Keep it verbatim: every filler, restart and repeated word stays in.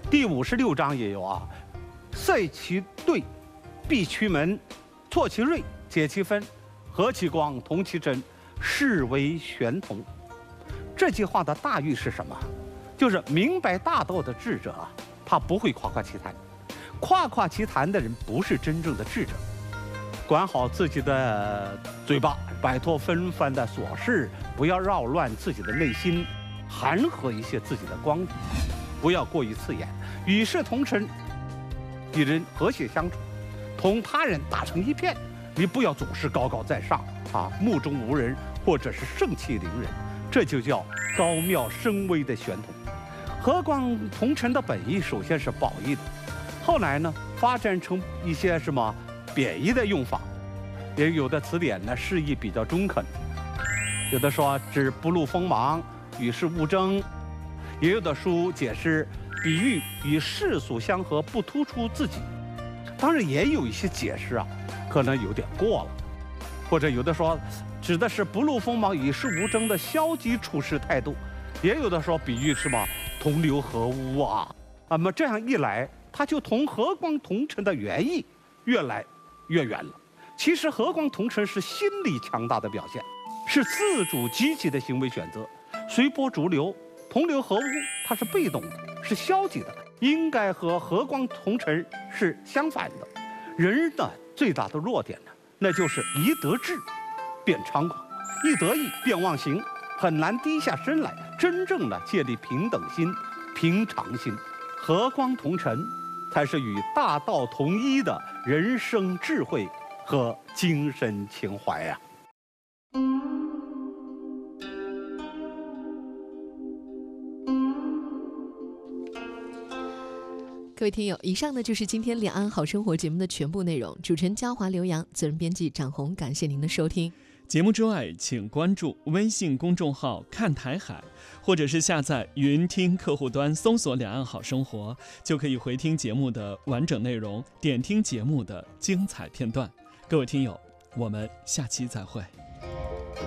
第五十六章也有啊，塞其兑，闭其门，挫其锐，解其分，和其光，同其真，是为玄同。这句话的大意是什么？就是明白大道的智者啊，他不会夸夸其谈，夸夸其谈的人不是真正的智者。管好自己的嘴巴，摆脱纷繁的琐事，不要扰乱自己的内心，含合一些自己的光底，不要过于刺眼，与世同尘，与人和谐相处，同他人打成一片。你不要总是高高在上啊，目中无人，或者是盛气凌人，这就叫高妙深微的玄同。和光同尘的本意首先是褒义的，后来呢发展成一些什么贬义的用法，也有的词典呢释义比较中肯，有的说指不露锋芒，与世无争，也有的书解释比喻与世俗相合，不突出自己。当然也有一些解释啊，可能有点过了，或者有的说指的是不露锋芒、与世无争的消极处事态度，也有的说比喻什么同流合污啊。那么这样一来，它就同和光同尘的原意越来越远了。其实和光同尘是心理强大的表现，是自主积极的行为选择。随波逐流、同流合污，它是被动的，是消极的，应该和和光同尘是相反的。人的最大的弱点呢，那就是一得志便猖狂，一得意便忘形，很难低下身来，真正的建立平等心、平常心。和光同尘才是与大道同一的人生智慧和精神情怀呀、啊。 各位听友，以上呢就是今天两岸好生活节目的全部内容。主持人嘉华、刘洋，责任编辑展红，感谢您的收听。 节目之外，请关注微信公众号看台海，或者是下载云听客户端搜索两岸好生活，就可以回听节目的完整内容，点听节目的精彩片段。各位听友，我们下期再会。